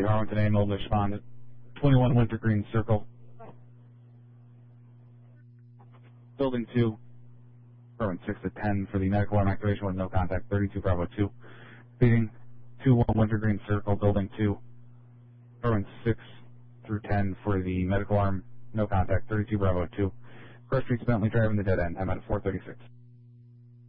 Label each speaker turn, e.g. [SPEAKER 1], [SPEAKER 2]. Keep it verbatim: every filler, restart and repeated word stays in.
[SPEAKER 1] Harlington Ambulance responded. twenty-one Wintergreen Circle. Building two. Irwin six to ten for the medical alarm activation with no contact. thirty-two Bravo two. Beating two one Wintergreen Circle. Building two. Irwin six through ten for the medical alarm. No contact. thirty-two Bravo two. Cross Street's Bentley driving the dead end. I'm at four thirty-six.